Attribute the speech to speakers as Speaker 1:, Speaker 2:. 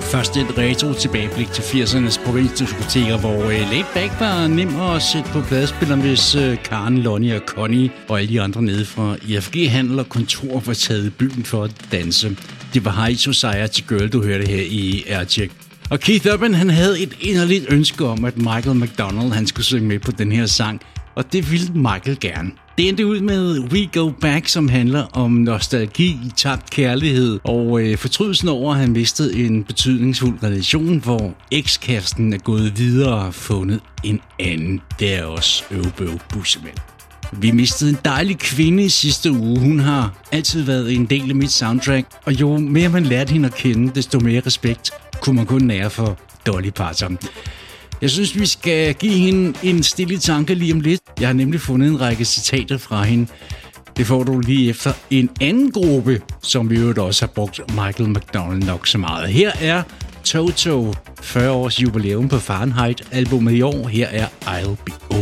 Speaker 1: Først et retro tilbageblik til 80'ernes provinsdiskoteker, hvor Laid Back var nem at sætte på pladespilleren, hvis Karen, Lonnie og Connie og alle de andre nede fra IFG Handel og Kontor var taget i byen for at danse. Det var High Society Girl, du hørte her i Aircheck. Og Keith Urban, han havde et inderligt ønske om, at Michael McDonald han skulle synge med på den her sang, og det ville Michael gerne. Det endte ud med We Go Back, som handler om nostalgi, tabt kærlighed og fortrydelsen over, at han mistede en betydningsfuld relation, hvor ekskæresten er gået videre og fundet en anden. Det er også øvbøv bussemænd. Vi mistede en dejlig kvinde i sidste uge. Hun har altid været en del af mit soundtrack, og jo mere man lærte hende at kende, desto mere respekt kunne man kun nære for Dolly Parton. Jeg synes, vi skal give hende en stille tanke lige om lidt. Jeg har nemlig fundet en række citater fra hende. Det får du lige efter en anden gruppe, som vi jo også har brugt Michael McDonald nok så meget. Her er Toto, 40 års jubilæum på Fahrenheit-albumet i år. Her er I'll Be